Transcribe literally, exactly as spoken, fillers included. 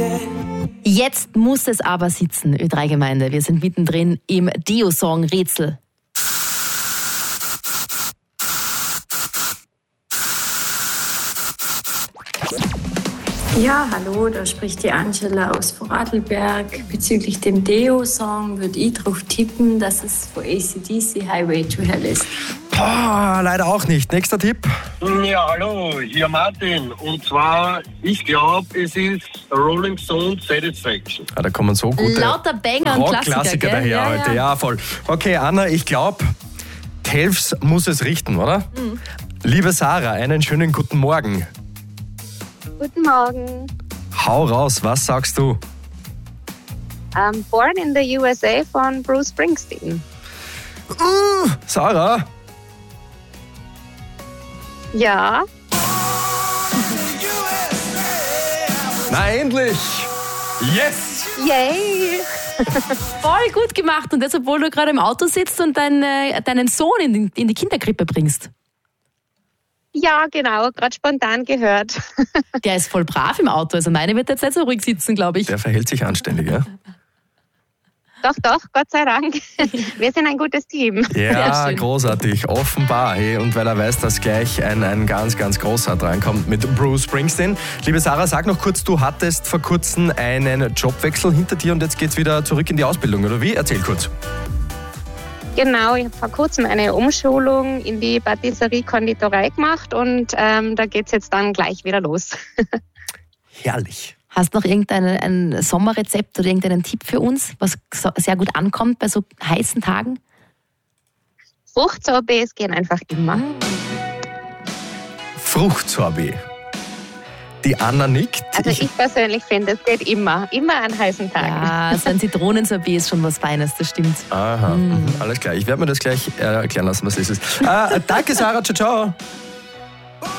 Jetzt muss es aber sitzen, Ö drei Gemeinde. Wir sind mittendrin im Deo-Song Rätsel. Ja, hallo, da spricht die Angela aus Vorarlberg. Bezüglich dem Deo-Song würde ich darauf tippen, dass es von A C D C Highway to Hell ist. Boah, leider auch nicht. Nächster Tipp. Ja, hallo, hier Martin. Und zwar, ich glaube, es ist Rolling Stone Satisfaction. Ah, da kommen so gute Lauter Banger und Klassiker, Rock-Klassiker daher ja, heute. ja. Ja, voll. Okay, Anna, ich glaube, Telfs muss es richten, oder? Mhm. Liebe Sarah, einen schönen guten Morgen. Guten Morgen. Hau raus, was sagst du? Um, Born in the U S A von Bruce Springsteen. Uh, Sarah? Ja. Na endlich! Yes! Yay! Voll gut gemacht. Und das, obwohl du gerade im Auto sitzt und dein, äh, deinen Sohn in die, in die Kinderkrippe bringst. Ja, genau, gerade spontan gehört. Der ist voll brav im Auto. Also meine wird jetzt nicht so ruhig sitzen, glaube ich. Der verhält sich anständig, ja? Doch, doch, Gott sei Dank. Wir sind ein gutes Team. Ja, schön. großartig, offenbar. Hey, und weil er weiß, dass gleich ein, ein ganz, ganz großer drankommt mit Bruce Springsteen. Liebe Sarah, sag noch kurz, du hattest vor kurzem einen Jobwechsel hinter dir und jetzt geht's wieder zurück in die Ausbildung, oder wie? Erzähl kurz. Genau, ich habe vor kurzem eine Umschulung in die Patisserie-Konditorei gemacht und ähm, da geht's jetzt dann gleich wieder los. Herrlich. Hast du noch irgendein ein Sommerrezept oder irgendeinen Tipp für uns, was so- sehr gut ankommt bei so heißen Tagen? Fruchtsorbets gehen einfach immer. Fruchtsorbet. Die Anna nickt. Also ich persönlich finde, es geht immer, immer an heißen Tagen. Ja, so ein Zitronensorbet ist schon was Feines, das stimmt. Aha, mhm. Alles klar. Ich werde mir das gleich äh, erklären lassen, was das ist. Äh, danke, Sarah. Ciao, ciao.